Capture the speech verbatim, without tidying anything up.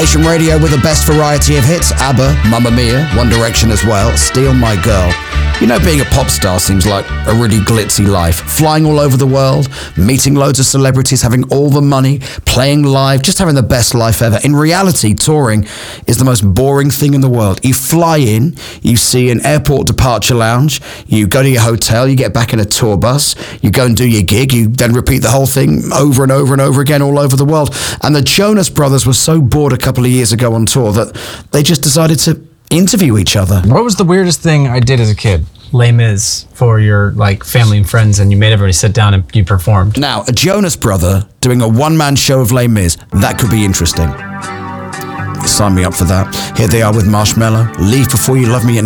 Nation Radio with the best variety of hits. ABBA, Mamma Mia, One Direction as well, Steal My Girl. You know, being a pop star seems like a really glitzy life. Flying all over the world, meeting loads of celebrities, having all the money, playing live, just having the best life ever. In reality, touring is the most boring thing in the world. You fly in, you see an airport departure lounge, you go to your hotel, you get back in a tour bus, you go and do your gig, you then repeat the whole thing over and over and over again all over the world. And the Jonas Brothers were so bored a couple of years ago on tour that they just decided to interview each other. What was the weirdest thing I did as a kid? Les Mis for your like family and friends, and you made everybody sit down and you performed. Now, a Jonas brother doing a one-man show of Les Mis, that could be interesting. Sign me up for that. Here they are with Marshmello. Leave Before You Love Me.